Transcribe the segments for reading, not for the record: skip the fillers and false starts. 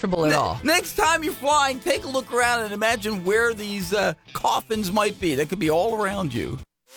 comfortable at all. Next time you're flying, take a look around and imagine where these coffins might be. They could be all around you.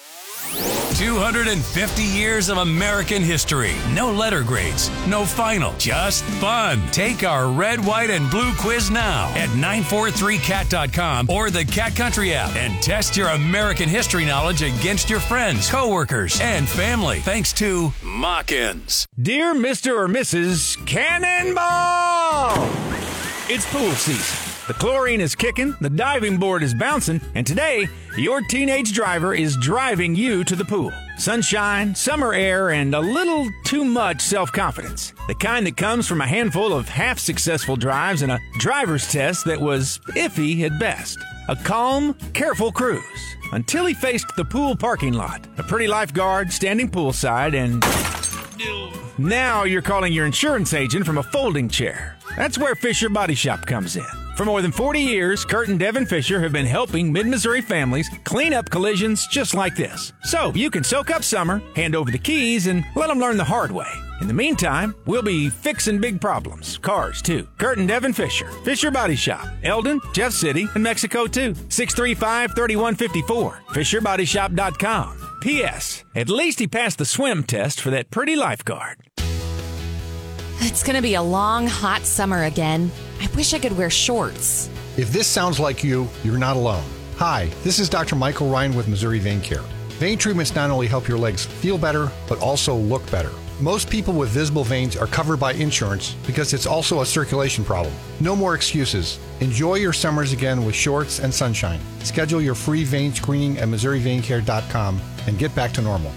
250 years of American history. No letter grades, no final, just fun. Take our red, white, and blue quiz now at 943cat.com or the Cat Country app and test your American history knowledge against your friends, coworkers, and family. Thanks to Mockins. Dear Mr. or Mrs. Cannonball! It's pool season. The chlorine is kicking, the diving board is bouncing, and today, your teenage driver is driving you to the pool. Sunshine, summer air, and a little too much self-confidence. The kind that comes from a handful of half-successful drives and a driver's test that was iffy at best. A calm, careful cruise. Until he faced the pool parking lot, a pretty lifeguard standing poolside, and now you're calling your insurance agent from a folding chair. That's where Fisher Body Shop comes in. For more than 40 years, Kurt and Devin Fisher have been helping Mid-Missouri families clean up collisions just like this. So you can soak up summer, hand over the keys, and let them learn the hard way. In the meantime, we'll be fixing big problems. Cars, too. Kurt and Devin Fisher. Fisher Body Shop. Eldon, Jeff City, and Mexico, too. 635-3154. FisherBodyShop.com. P.S. At least he passed the swim test for that pretty lifeguard. It's going to be a long, hot summer again. I wish I could wear shorts. If this sounds like you, you're not alone. Hi, this is Dr. Michael Ryan with Missouri Vein Care. Vein treatments not only help your legs feel better, but also look better. Most people with visible veins are covered by insurance because it's also a circulation problem. No more excuses. Enjoy your summers again with shorts and sunshine. Schedule your free vein screening at MissouriVeinCare.com and get back to normal.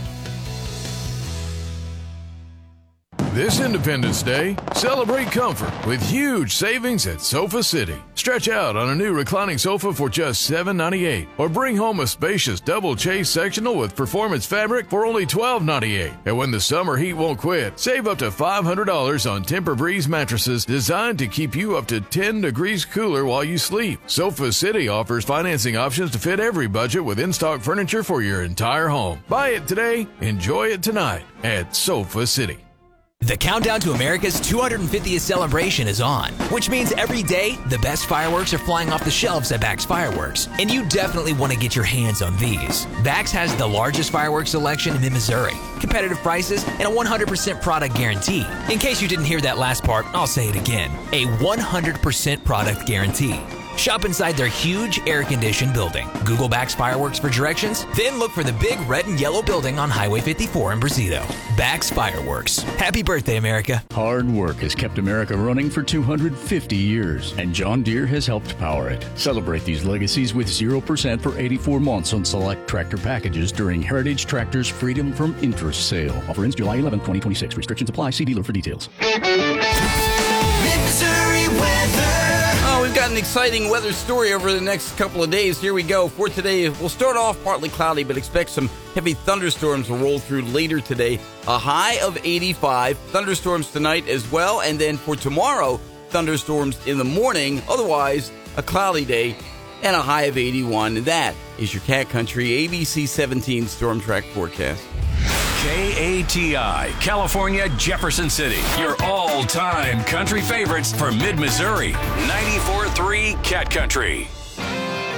This Independence Day, celebrate comfort with huge savings at Sofa City. Stretch out on a new reclining sofa for just $7.98, or bring home a spacious double chase sectional with performance fabric for only $12.98. And when the summer heat won't quit, save up to $500 on Tempur-Breeze mattresses designed to keep you up to 10 degrees cooler while you sleep. Sofa City offers financing options to fit every budget with in-stock furniture for your entire home. Buy it today, enjoy it tonight at Sofa City. The countdown to America's 250th celebration is on, which means every day, the best fireworks are flying off the shelves at Bax Fireworks, and you definitely want to get your hands on these. Bax has the largest fireworks selection in Mid-Missouri, competitive prices, and a 100% product guarantee. In case you didn't hear that last part, I'll say it again. A 100% product guarantee. Shop inside their huge air-conditioned building. Google Bax Fireworks for directions, then look for the big red and yellow building on Highway 54 in Brazito. Bax Fireworks. Happy birthday, America. Hard work has kept America running for 250 years, and John Deere has helped power it. Celebrate these legacies with 0% for 84 months on select tractor packages during Heritage Tractor's Freedom from Interest sale. Offer ends July 11, 2026. Restrictions apply. See dealer for details. Mid-Missouri weather. Oh, we've got an exciting weather story over the next couple of days. Here we go. For today, we'll start off partly cloudy, but expect some heavy thunderstorms will roll through later today. A high of 85. Thunderstorms tonight as well. And then for tomorrow, thunderstorms in the morning. Otherwise, a cloudy day and a high of 81. And that is your Cat Country ABC 17 Storm Track forecast. KATI, California, Jefferson City. Your all-time country favorites for Mid-Missouri. 94.3 Cat Country.